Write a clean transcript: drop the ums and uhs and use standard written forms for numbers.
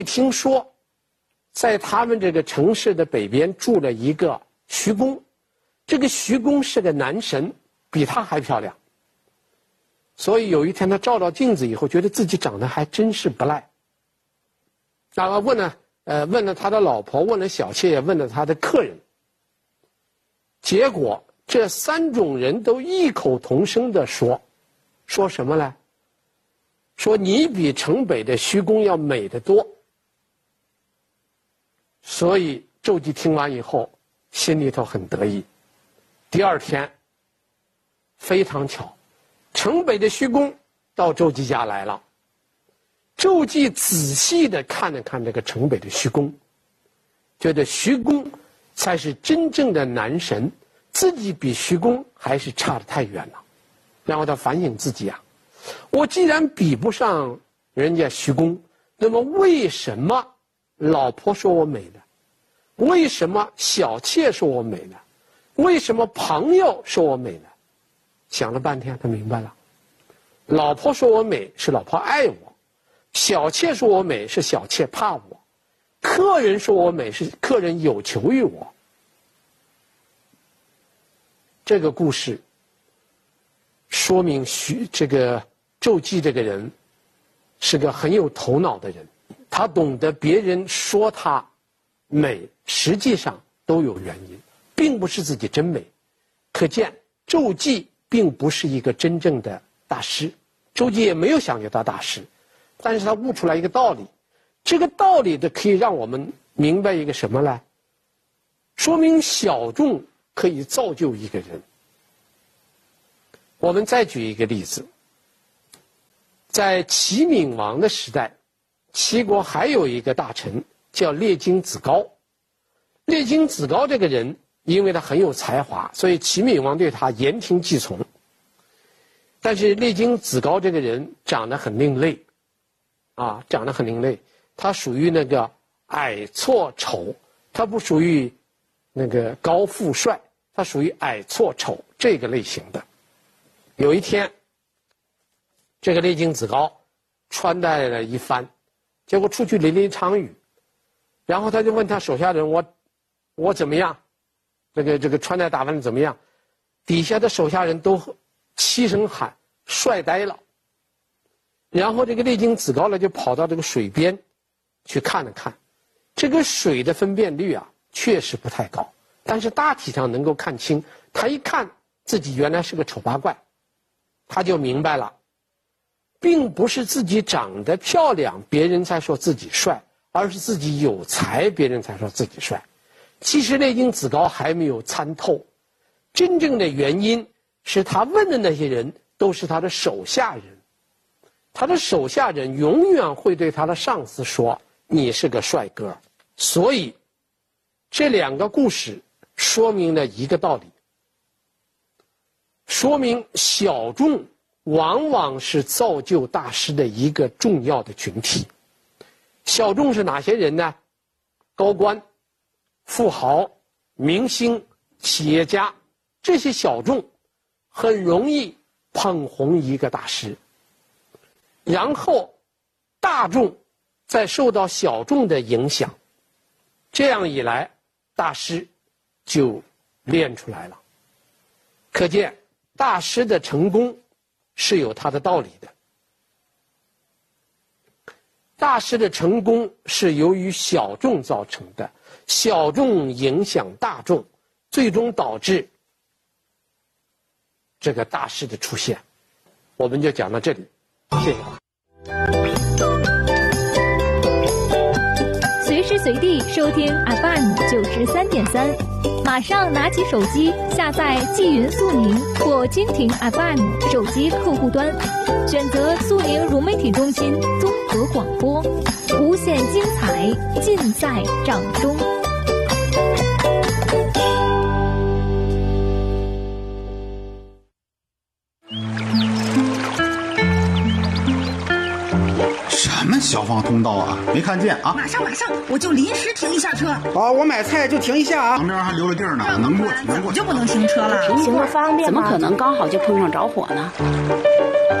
听说，在他们这个城市的北边住了一个徐公，这个徐公是个男神，比他还漂亮。所以有一天他照照镜子以后，觉得自己长得还真是不赖。然后问了他的老婆，问了小妾，也问了他的客人。结果这3种人都异口同声地说什么呢？说你比城北的徐公要美得多。所以周济听完以后，心里头很得意。第2天，非常巧，城北的徐公到周济家来了。周济仔细地看了看这个城北的徐公，觉得徐公才是真正的男神，自己比徐公还是差得太远了。然后他反省自己啊，我既然比不上人家徐公，那么为什么老婆说我美呢？为什么小妾说我美呢？为什么朋友说我美呢？想了半天，他明白了，老婆说我美是老婆爱我，小妾说我美是小妾怕我，客人说我美是客人有求于我。这个故事说明这个周济这个人是个很有头脑的人，他懂得别人说他美实际上都有原因，并不是自己真美。可见周济并不是一个真正的大师，周济也没有想去当大师，但是他悟出来一个道理，这个道理的可以让我们明白一个什么呢？说明小众可以造就一个人。我们再举一个例子，在齐闵王的时代，齐国还有一个大臣叫列京子高。列京子高这个人因为他很有才华，所以齐闵王对他言听计从。但是列京子高这个人长得很另类啊，长得很另类，他属于那个矮矬丑，他不属于那个高富帅，他属于矮矬丑这个类型的。有一天，这个列京子高穿戴了一番，结果出去淋了一场雨，然后他就问他手下人，我怎么样？这个穿戴打扮的怎么样？底下的手下人都齐声喊帅呆了。然后这个列京子高呢就跑到这个水边去看了看，这个水的分辨率啊确实不太高，但是大体上能够看清。他一看自己原来是个丑八怪，他就明白了，并不是自己长得漂亮别人才说自己帅，而是自己有才别人才说自己帅。其实列京子高还没有参透，真正的原因是他问的那些人都是他的手下人，他的手下人永远会对他的上司说你是个帅哥。所以这2个故事说明了一个道理，说明小众往往是造就大师的一个重要的群体。小众是哪些人呢？高官、富豪、明星、企业家，这些小众很容易捧红一个大师，然后大众再受到小众的影响，这样一来大师就练出来了。可见大师的成功是有他的道理的。大师的成功是由于小众造成的，小众影响大众，最终导致这个大师的出现。我们就讲到这里，谢谢。 随时随地收听 FM93.3，马上拿起手机下载纪云速宁或蜻蜓 FM 手机客户端，选择速宁融媒体中心综合广播，无限精彩尽在掌中。 什么消防通道啊？没看见啊？ 马上，我就临时停一下车。 好，我买菜就停一下啊。 旁边还留了地儿呢，能过去。 就不能停车了？ 行个方便吗？怎么可能刚好就碰上着火呢？